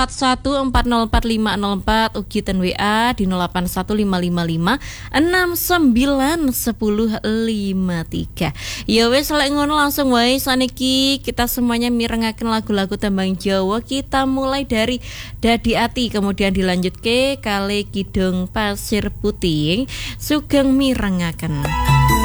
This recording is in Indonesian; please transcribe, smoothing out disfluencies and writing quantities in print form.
41404504 ugi ten WA di 081555691053. Ya wes lek ngono langsung wae saniki kita semuanya mirengaken lagu-lagu tembang Jawa. Kita mulai dari Dadi Ati kemudian dilanjut ke Kale Kidung Pasir Putih Sugeng mirengaken.